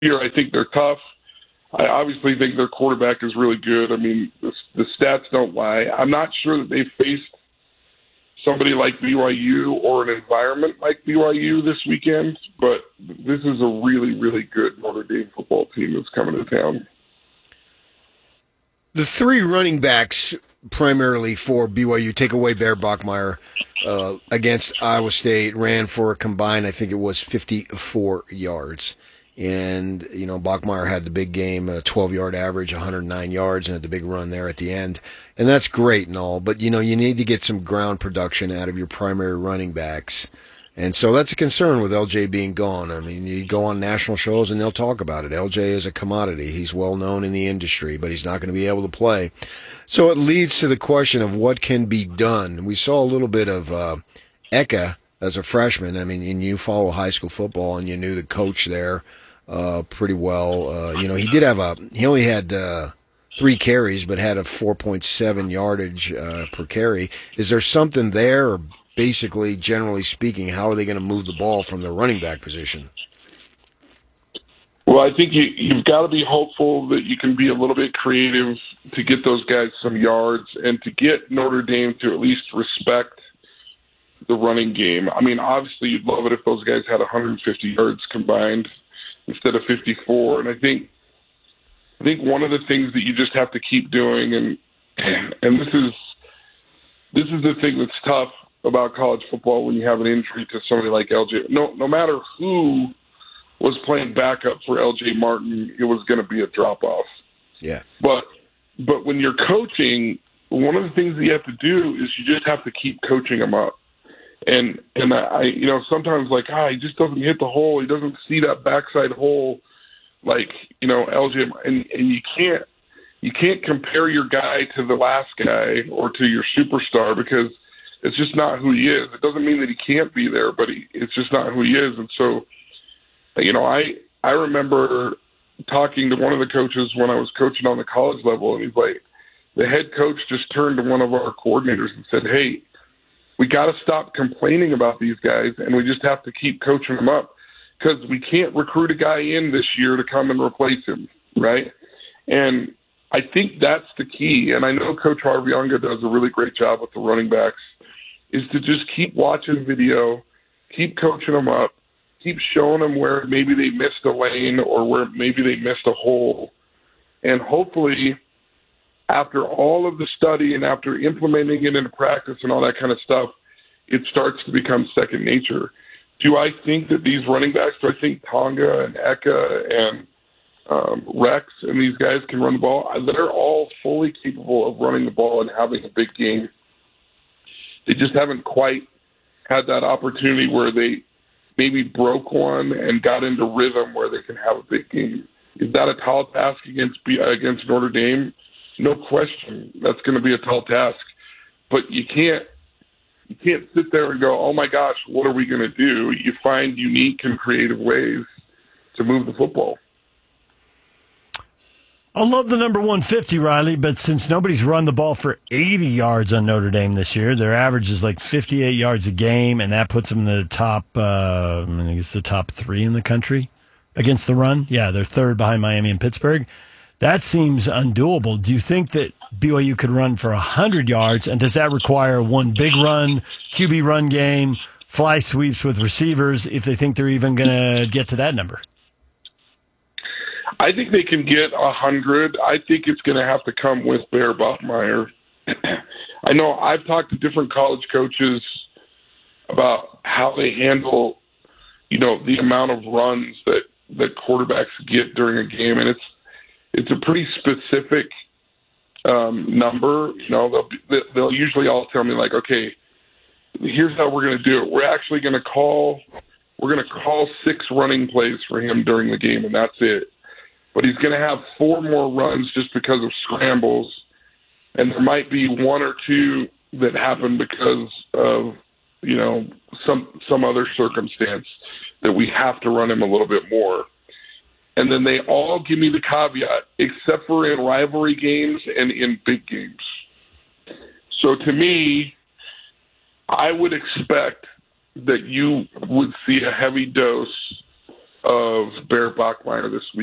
year, I think they're tough. I obviously think their quarterback is really good. I mean, the stats don't lie. I'm not sure that they faced somebody like BYU or an environment like BYU this weekend, but this is a really, really good Notre Dame football team that's coming to town. The three running backs primarily for BYU, take away Bear Bachmeier, against Iowa State, ran for a combined, I think it was 54 yards. And, Bachmeier had the big game, a 12-yard average, 109 yards, and had the big run there at the end. And that's great and all, but, you need to get some ground production out of your primary running backs. And so that's a concern with LJ being gone. I mean, you go on national shows and they'll talk about it. LJ is a commodity. He's well known in the industry, but he's not going to be able to play. So it leads to the question of what can be done. We saw a little bit of Eka as a freshman. I mean, and you follow high school football and you knew the coach there pretty well. He only had 3 carries, but had a 4.7 yardage per carry. Is there something there, or basically, generally speaking, how are they going to move the ball from the running back position? Well, I think you've got to be hopeful that you can be a little bit creative to get those guys some yards and to get Notre Dame to at least respect the running game. I mean, obviously, you'd love it if those guys had 150 yards combined instead of 54. And I think one of the things that you just have to keep doing, and this is the thing that's tough about college football when you have an injury to somebody like LJ. No matter who was playing backup for LJ Martin, it was going to be a drop-off. Yeah. But when you're coaching, one of the things that you have to do is you just have to keep coaching them up. And I sometimes he just doesn't hit the hole. He doesn't see that backside hole like, LJ. And you can't compare your guy to the last guy or to your superstar because it's just not who he is. It doesn't mean that he can't be there, but it's just not who he is. And so, I remember talking to one of the coaches when I was coaching on the college level, and he's like, the head coach just turned to one of our coordinators and said, hey, we got to stop complaining about these guys, and we just have to keep coaching them up because we can't recruit a guy in this year to come and replace him, right? And I think that's the key, and I know Coach Harvey Unga does a really great job with the running backs, is to just keep watching video, keep coaching them up, keep showing them where maybe they missed a lane or where maybe they missed a hole. And hopefully, after all of the study and after implementing it into practice and all that kind of stuff, it starts to become second nature. Do I think that these running backs, do I think Tonga and Eka and Rex and these guys can run the ball? They're all fully capable of running the ball and having a big game. They just haven't quite had that opportunity where they maybe broke one and got into rhythm where they can have a big game. Is that a tall task against Notre Dame? No question. That's going to be a tall task. But you can't sit there and go, oh, my gosh, what are we going to do? You find unique and creative ways to move the football. I love the number 150, Riley, but since nobody's run the ball for 80 yards on Notre Dame this year, their average is like 58 yards a game, and that puts them in the top, the top 3 in the country against the run. Yeah, they're third behind Miami and Pittsburgh. That seems undoable. Do you think that BYU could run for 100 yards, and does that require one big run, QB run game, fly sweeps with receivers, if they think they're even going to get to that number? I think they can get 100. I think it's going to have to come with Bear Bachmeier. I know I've talked to different college coaches about how they handle, the amount of runs that quarterbacks get during a game, and it's a pretty specific number. They'll usually all tell me like, okay, here's how we're going to do it. We're actually going to call 6 running plays for him during the game, and that's it. But he's going to have 4 more runs just because of scrambles, and there might be 1 or 2 that happen because of, some other circumstance that we have to run him a little bit more. And then they all give me the caveat, except for in rivalry games and in big games. So to me, I would expect that you would see a heavy dose of Bear Bachmeier this week.